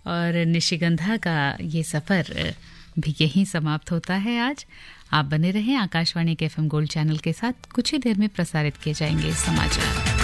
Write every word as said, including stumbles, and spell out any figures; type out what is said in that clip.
और निशिगंधा का ये सफ़र भी यहीं समाप्त होता है आज। आप बने रहें आकाशवाणी के एफएम गोल्ड चैनल के साथ। कुछ ही देर में प्रसारित किए जाएंगे समाचार।